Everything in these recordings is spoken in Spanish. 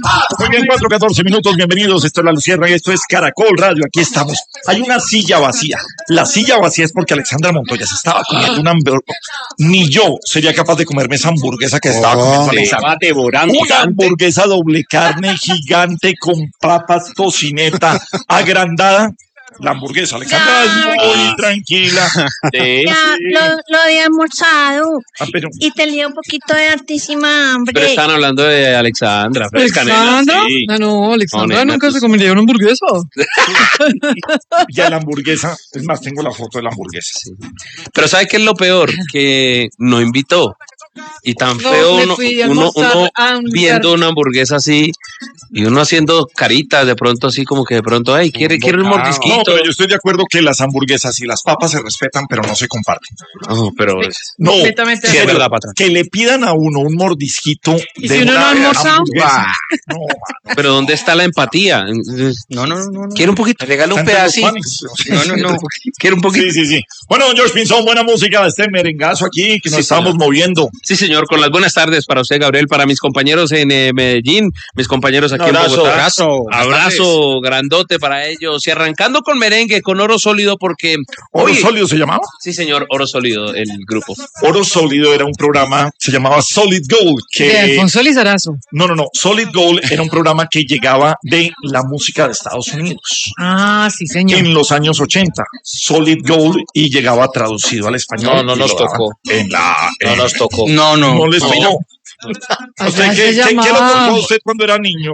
Muy bien, 4:14, bienvenidos, esto es La Lucierna y esto es Caracol Radio, aquí estamos. Hay una silla vacía, la silla vacía es porque Alexandra Montoya se estaba comiendo una hamburguesa. Ni yo sería capaz de comerme esa hamburguesa que estaba comiendo Alexandra. Una hamburguesa doble carne gigante con papas, tocineta, agrandada. La hamburguesa, Alexandra es muy tranquila. Lo había almorzado. Pero... y tenía un poquito de hartísima hambre. Pero están hablando de Alexandra. ¿Alexandra? Sí. No, Alexandra nunca se comería una hamburguesa. Ya la hamburguesa, es más, tengo la foto de la hamburguesa. Sí. Pero ¿sabe qué es lo peor? Que no invitó. Y tan feo uno viendo una hamburguesa así y uno haciendo caritas de pronto así como que de pronto, ay, quiere un mordisquito. No, pero yo estoy de acuerdo que las hamburguesas y las papas se respetan, pero no se comparten. No, pero no, sí, es verdad, patrón. Que le pidan a uno un mordisquito. ¿Y si uno no ha almorzado? No, pero ¿dónde está la empatía? No. ¿Quiere un poquito? Regala un pedacito. No. ¿Quiere un poquito? Sí. Bueno, George Pinzón, buena música, este merengazo aquí que nos estamos moviendo. Sí, señor, con las buenas tardes para usted, Gabriel, para mis compañeros en Medellín, mis compañeros aquí en Bogotá. Abrazo grandote para ellos. Y arrancando con merengue, con Oro Sólido, porque... ¿Oro Sólido se llamaba? Sí, señor, Oro Sólido, el grupo. Oro Sólido era un programa, se llamaba Solid Gold. De Alfonso Lizarazo. No. Solid Gold era un programa que llegaba de la música de Estados Unidos. Ah, sí, señor. En los años 80. Solid Gold y llegaba traducido al español. No nos tocó. No nos tocó. No les tocó. ¿Qué lo tocó usted cuando era niño?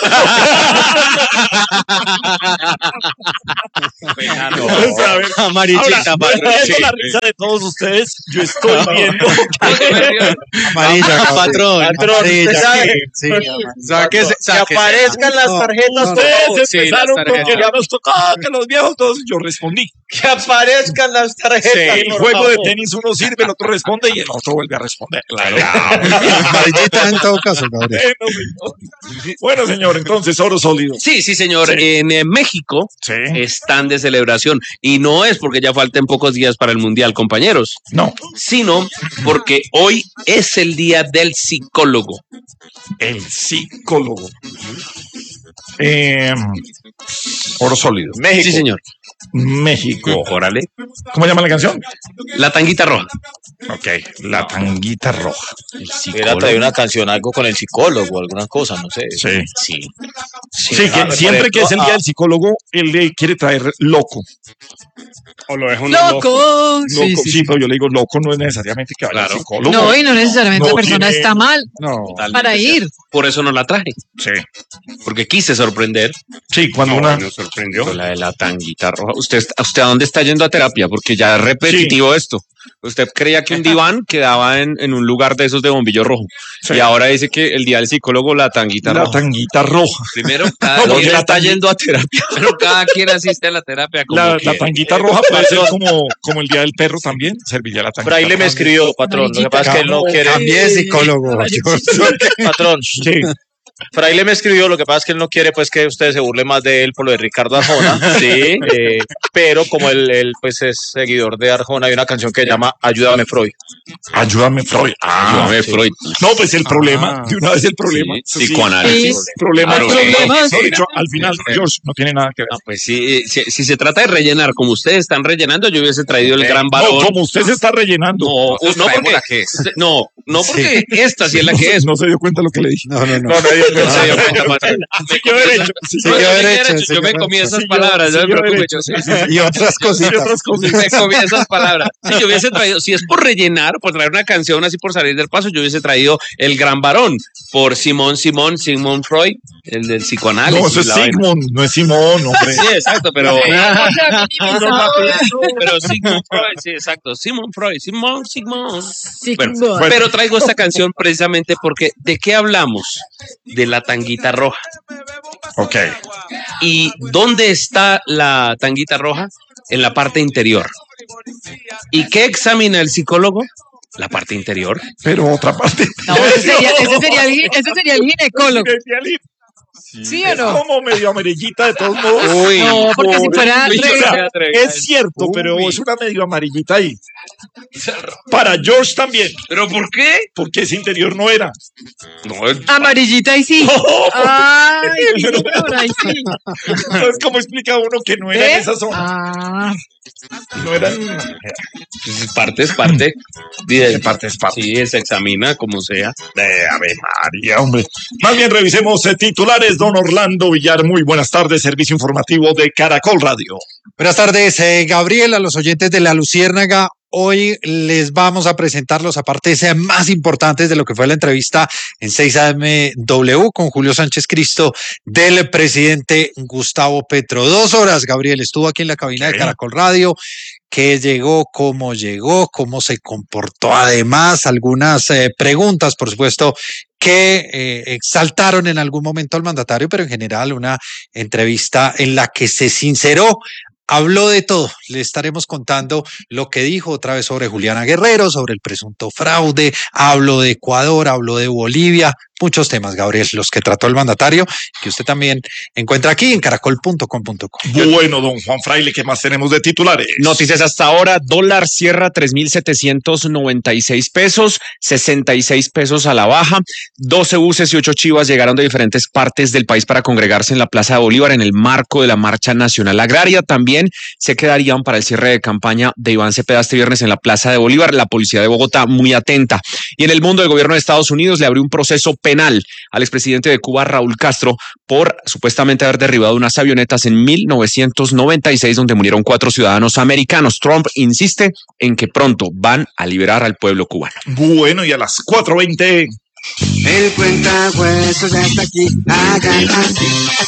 Amarillita, viendo la risa de todos ustedes, yo estoy viendo amarilla, patrón. Usted sabe que aparezcan las tarjetas. Ustedes empezaron porque ya nos tocaba que los viejos todos. Yo respondí. Que aparezcan las tarjetas. El juego de tenis uno sirve, el otro responde y el otro vuelve a responder. Claro. Amarillita en todo caso, Gabriel. Bueno, señor, entonces Oro Sólido. Sí, señor. Sí. En México están de celebración y no es porque ya falten pocos días para el Mundial, compañeros. No. Sino porque hoy es el día del psicólogo. El psicólogo. Oro Sólido. México. Sí, señor. México. Órale. ¿Cómo llama la canción? La Tanguita Roja. Ok, La Tanguita Roja. Hubiera traído una canción, algo con el psicólogo, alguna cosa, no sé. Sí, que siempre que es el día del psicólogo, él le quiere traer loco. O lo deja loco. Sí, pero yo le digo loco, no es necesariamente que vaya al psicólogo. No, y no necesariamente la persona está mal para ir. Por eso no la traje. Sí. Porque quise sorprender. Sí, cuando una... nos sorprendió. La de La Tanguita Roja. ¿Usted a dónde está yendo a terapia? Porque ya es repetitivo esto. Usted creía que un diván quedaba en un lugar de esos de bombillo rojo. Sí. Y ahora dice que el día del psicólogo, La Tanguita Roja. La Tanguita Roja. Primero, cada quien está yendo a terapia. Pero cada quien asiste a la terapia. La Tanguita Roja puede ser como el día del perro también. Serviría la Tanguita. Fraile me escribió, patrón. Lo que pasa es que él no quiere. También psicólogo. Patrón. Sí. Fraile me escribió, lo que pasa es que él no quiere pues que usted se burle más de él por lo de Ricardo Arjona, sí, pero como él pues es seguidor de Arjona, hay una canción que se llama Ayúdame Freud. Ayúdame Freud. Ayúdame Freud. No, pues el problema, de una vez el problema. Sí, psicoanálisis. Problema. De hecho, al final, George, no tiene nada que ver. No, pues sí, si se trata de rellenar, como ustedes están rellenando, yo hubiese traído el gran varón. No, como usted se está rellenando. No porque la que es. No porque esta sí es la que es. No se dio cuenta lo que le dije. No Yo me comí esas palabras, no me preocupe. Y otras cositas. Me comí esas palabras. Si yo hubiese traído, si es por rellenar, por traer una canción así por salir del paso, yo hubiese traído El Gran Varón por Sigmund Freud, el del psicoanálisis. No, eso es Sigmund, no es Simón, hombre. Sí, exacto, pero Sigmund Freud, sí, exacto. Sigmund Freud, Sigmund. Bueno, pero traigo esta canción precisamente porque ¿de qué hablamos? De La Tanguita Roja. Ok. ¿Y dónde está la Tanguita Roja? En la parte interior. ¿Y qué examina el psicólogo? La parte interior. Pero otra parte. No, ese sería el ginecólogo. ¿Sí o no? Es como medio amarillita de todos modos. Uy, No, porque si fuera Uy, O sea, atreví. es cierto, pero es una medio amarillita ahí. Para George también, ¿Pero por qué? porque ese interior no era. No, amarillita y sí. Ay, señor, ahí sí. Entonces, ¿cómo explica uno que no era en esa zona? Ah, No era pues, parte es parte. de parte es parte. Sí, se examina como sea. Ave María, hombre. Más bien revisemos titulares. Don Orlando Villar, muy buenas tardes. Servicio informativo de Caracol Radio. Buenas tardes, Gabriel, a los oyentes de La Luciérnaga. Hoy les vamos a presentar los apartes más importantes de lo que fue la entrevista en 6AMW con Julio Sánchez Cristo del presidente Gustavo Petro. 2 horas, Gabriel, estuvo aquí en la cabina de Caracol Radio. ¿Qué llegó, cómo se comportó? Además, algunas preguntas, por supuesto, que exaltaron en algún momento al mandatario, pero en general una entrevista en la que se sinceró. Habló de todo, le estaremos contando lo que dijo otra vez sobre Juliana Guerrero, sobre el presunto fraude, habló de Ecuador, habló de Bolivia, muchos temas, Gabriel, los que trató el mandatario, que usted también encuentra aquí en caracol.com.co. Bueno, don Juan Fraile, ¿qué más tenemos de titulares? Noticias hasta ahora, dólar cierra 3.796 pesos, 66 pesos a la baja, 12 buses y 8 chivas llegaron de diferentes partes del país para congregarse en la Plaza de Bolívar en el marco de la Marcha Nacional Agraria. También se quedarían para el cierre de campaña de Iván Cepeda este viernes en la Plaza de Bolívar. La policía de Bogotá muy atenta. Y en el mundo, el gobierno de Estados Unidos le abrió un proceso penal al expresidente de Cuba, Raúl Castro, por supuestamente haber derribado unas avionetas en 1996 donde murieron 4 ciudadanos americanos. Trump insiste en que pronto van a liberar al pueblo cubano. Bueno, y a las 4:20. El cuentahuesos ya está aquí, hagan así,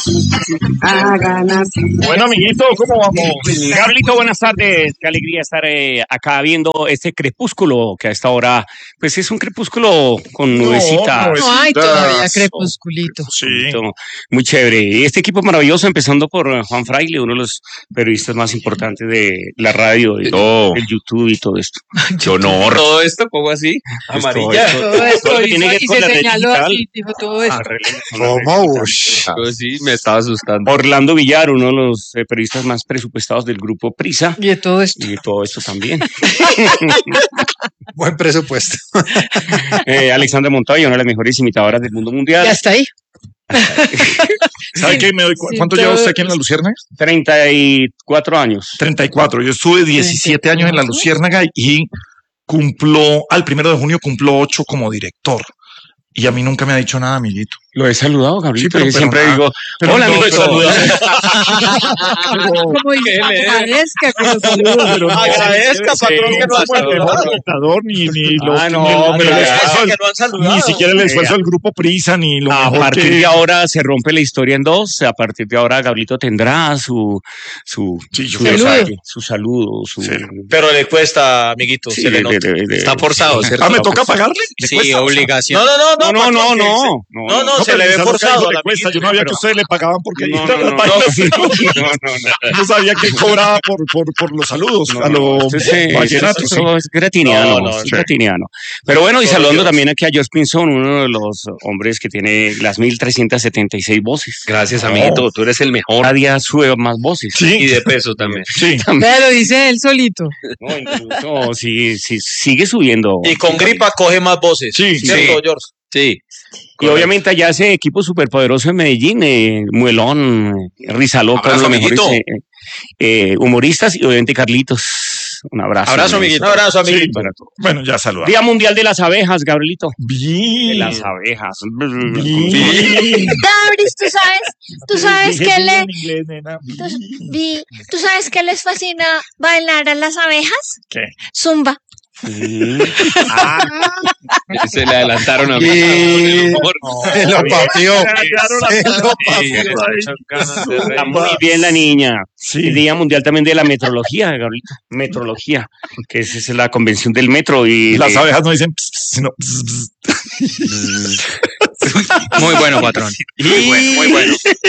hagan así. Bueno, amiguito, ¿cómo vamos? Carlito, buenas tardes. Qué alegría estar acá viendo este crepúsculo que a esta hora, pues es un crepúsculo con nubecitas. no hay todavía crepusculito. Sí. Muy chévere. Y este equipo maravilloso, empezando por Juan Fraile, uno de los periodistas más importantes de la radio, y el YouTube y todo esto. Qué honor. Todo esto, ¿cómo así? Amarilla. Todo esto tiene que ver y con se la red señaló digital. así, dijo todo esto. ¿Cómo? Pues sí, me estaba asustando. Orlando Villar, uno de los periodistas más presupuestados del grupo Prisa. Y de todo esto. Y de todo esto también. Buen presupuesto. Alexandra Montoya, una de las mejores imitadoras del mundo mundial. Ya está ahí. ¿Sabe qué? ¿Cuánto lleva usted aquí en La Luciérnaga? 34 años. 34. Yo estuve 17 años en La Luciérnaga y al 1 de junio cumplo 8 como director. Y a mí nunca me ha dicho nada, amiguito. Lo he saludado, Gabriel. Sí, pero siempre nada. digo, Pero hola, no, amiguito. Como dice, agradezca que lo saludo. Pero no, Agradezca, patrón, que no ha saludado. ni saludado. ni siquiera el esfuerzo del grupo Prisa, ni lo A mejor partir que... de ahora se rompe la historia en dos. A partir de ahora, Gabrielito tendrá su saludo. Pero le cuesta, amiguito, se le nota. Está forzado, ¿cierto? ¿me toca pagarle? ¿Le Sí, cuesta? obligación. No, se le ve forzado. Le cuesta. Yo no sabía que ustedes le pagaban porque No sabía que cobraba por los saludos a los vallenatos. Eso es gratiniano. Pero bueno, y saludando también aquí a George Pinzón, uno de los hombres que tiene las 1.376 voces. Gracias, amiguito. Tú eres el mejor. Cada día sube más voces. Sí. Y de peso también. Sí. Pero dice él solito. No, incluso sí, sigue subiendo. Y con gripa coge más voces. Sí, ¿cierto, George? Sí. Y obviamente allá ese equipo superpoderoso en Medellín, Muelón, Rizaloca, Abrazo, los mejores amiguito. humoristas, y obviamente Carlitos. Un abrazo. Abrazo, amiguito. Un abrazo, amiguito. Sí. Bueno, ya saludamos. Día Mundial de las Abejas, Gabrielito. Bien. De las abejas. Bien. Gabris, ¿tú sabes que ¿tú sabes que les fascina bailar a las abejas? ¿Qué? Zumba. Se le adelantaron a mí. Se lo pateó. Está muy bien la niña. Sí. El Día Mundial también de la Metrología, Gabrielito. Metrología, que es la convención del metro. Y Las abejas no dicen sino Muy bueno, patrón. Muy bueno.